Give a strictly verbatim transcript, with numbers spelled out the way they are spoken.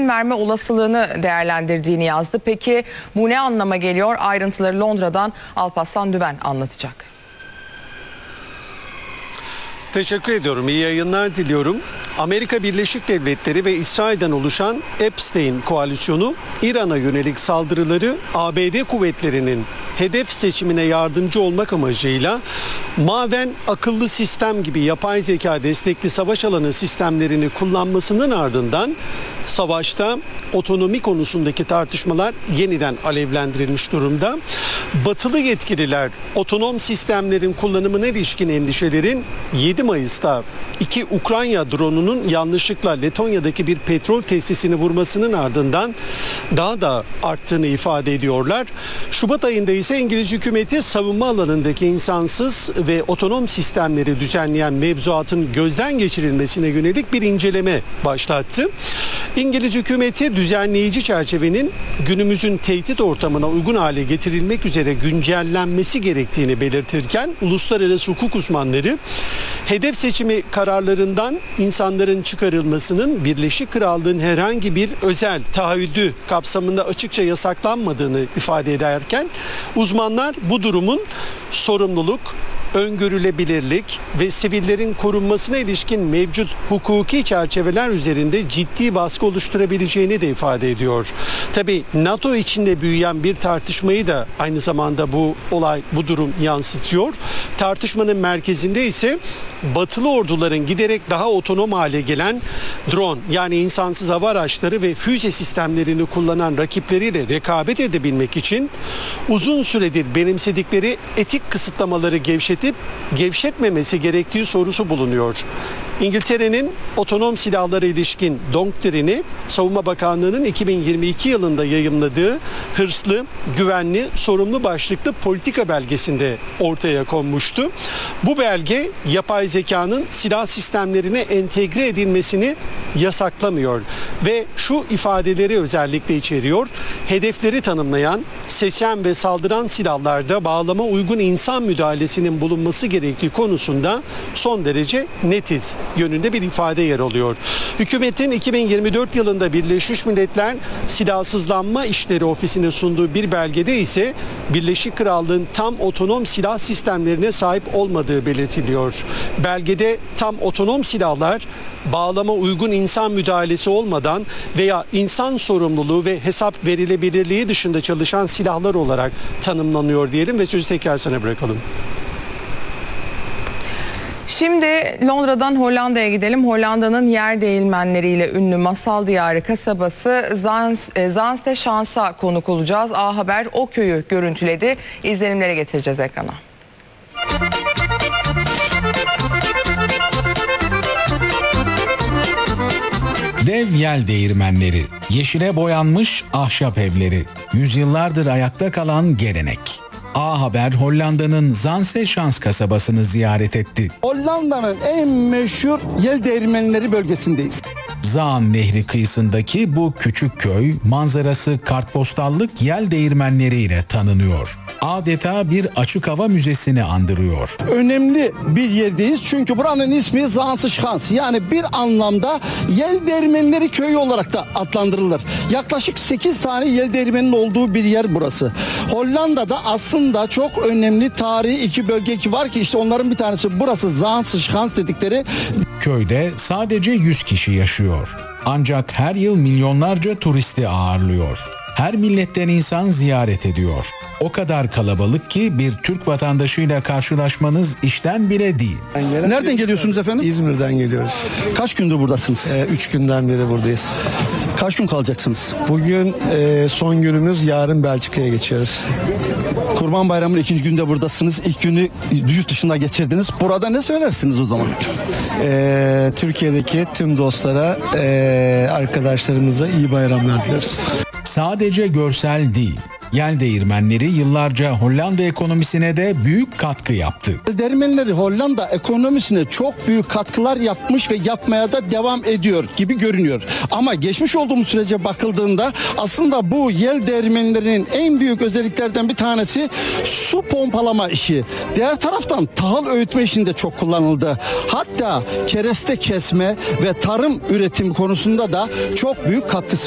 izin verme olasılığını değerlendirdiğini yazdı. Peki bu ne anlama geliyor? Ayrıntıları Londra'dan Alparslan Düven anlatacak. Teşekkür ediyorum. İyi yayınlar diliyorum. Amerika Birleşik Devletleri ve İsrail'den oluşan Epstein koalisyonu İran'a yönelik saldırıları A B D kuvvetlerinin hedef seçimine yardımcı olmak amacıyla Maven akıllı sistem gibi yapay zeka destekli savaş alanı sistemlerini kullanmasının ardından savaşta otonomi konusundaki tartışmalar yeniden alevlendirilmiş durumda. Batılı yetkililer otonom sistemlerin kullanımına ilişkin endişelerin yedi Mayıs'ta iki Ukrayna dronunun yanlışlıkla Letonya'daki bir petrol tesisini vurmasının ardından daha da arttığını ifade ediyorlar. Şubat ayında ise İngiliz hükümeti savunma alanındaki insansız ve otonom sistemleri düzenleyen mevzuatın gözden geçirilmesine yönelik bir inceleme başlattı. İngiliz hükümeti düzenleyici çerçevenin günümüzün tehdit ortamına uygun hale getirilmek üzere güncellenmesi gerektiğini belirtirken uluslararası hukuk uzmanları hedef seçimi kararlarından insanların çıkarılmasının Birleşik Krallığın herhangi bir özel taahhüdü kapsamında açıkça yasaklanmadığını ifade ederken uzmanlar bu durumun sorumluluk, öngörülebilirlik ve sivillerin korunmasına ilişkin mevcut hukuki çerçeveler üzerinde ciddi baskı oluşturabileceğini de ifade ediyor. Tabii NATO içinde büyüyen bir tartışmayı da aynı zamanda bu olay, bu durum yansıtıyor. Tartışmanın merkezinde ise batılı orduların giderek daha otonom hale gelen drone yani insansız hava araçları ve füze sistemlerini kullanan rakipleriyle rekabet edebilmek için uzun süredir benimsedikleri etik kısıtlamaları gevşetip gevşetmemesi gerektiği sorusu bulunuyor. İngiltere'nin otonom silahlara ilişkin doktrini Savunma Bakanlığı'nın iki bin yirmi iki yılında yayımladığı hırslı, güvenli, sorumlu başlıklı politika belgesinde ortaya konmuştu. Bu belge yapay zekanın silah sistemlerine entegre edilmesini yasaklamıyor ve şu ifadeleri özellikle içeriyor. Hedefleri tanımlayan, seçen ve saldıran silahlarda bağlama uygun insan müdahalesinin bulunması gerektiği konusunda son derece netiz yönünde bir ifade yer alıyor. Hükümetin iki bin yirmi dört yılında Birleşmiş Milletler Silahsızlanma İşleri Ofisi'ne sunduğu bir belgede ise Birleşik Krallığın tam otonom silah sistemlerine sahip olmadığı belirtiliyor. Belgede tam otonom silahlar bağlama uygun insan müdahalesi olmadan veya insan sorumluluğu ve hesap verilebilirliği dışında çalışan silahlar olarak tanımlanıyor diyelim ve sözü tekrar sana bırakalım. Şimdi Londra'dan Hollanda'ya gidelim. Hollanda'nın yer değirmenleriyle ünlü masal diyarı kasabası Zaanse Schans'a konuk olacağız. A Haber o köyü görüntüledi. İzlenimlere getireceğiz ekrana. Dev yel değirmenleri, yeşile boyanmış ahşap evleri, yüzyıllardır ayakta kalan gelenek. A Haber Hollanda'nın Zaanse Schans kasabasını ziyaret etti. Hollanda'nın en meşhur yel değirmenleri bölgesindeyiz. Zaan Nehri kıyısındaki bu küçük köy manzarası kartpostallık yel değirmenleriyle tanınıyor. Adeta bir açık hava müzesini andırıyor. Önemli bir yerdeyiz çünkü buranın ismi Zaanse Schans, yani bir anlamda yel değirmenleri köyü olarak da adlandırılır. Yaklaşık sekiz tane yel değirmeninin olduğu bir yer burası. Hollanda'da aslında çok önemli tarihi iki bölge var ki işte onların bir tanesi burası Zaanse Schans dedikleri. Köyde sadece yüz kişi yaşıyor. Ancak her yıl milyonlarca turisti ağırlıyor. Her milletten insan ziyaret ediyor. O kadar kalabalık ki bir Türk vatandaşıyla karşılaşmanız işten bile değil. Nereden geliyorsunuz efendim? İzmir'den geliyoruz. Kaç gündür buradasınız? Ee, üç günden beri buradayız. Kaç gün kalacaksınız? Bugün e, son günümüz, yarın Belçika'ya geçiyoruz. Kurban Bayramı'nın ikinci günde buradasınız. İlk günü yurt dışında geçirdiniz. Burada ne söylersiniz o zaman? Ee, Türkiye'deki tüm dostlara, e, arkadaşlarımıza iyi bayramlar diliyoruz. Sadece görsel değil, yel değirmenleri yıllarca Hollanda ekonomisine de büyük katkı yaptı. Yel değirmenleri Hollanda ekonomisine çok büyük katkılar yapmış ve yapmaya da devam ediyor gibi görünüyor. Ama geçmiş olduğumuz sürece bakıldığında aslında bu yel değirmenlerinin en büyük özelliklerden bir tanesi su pompalama işi. Diğer taraftan tahıl öğütme işinde çok kullanıldı. Hatta kereste kesme ve tarım üretimi konusunda da çok büyük katkısı